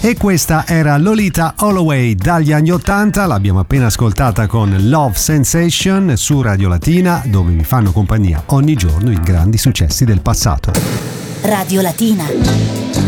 E questa era Lolita Holloway dagli anni 80, l'abbiamo appena ascoltata con Love Sensation su Radio Latina, dove vi fanno compagnia ogni giorno i grandi successi del passato. Radio Latina.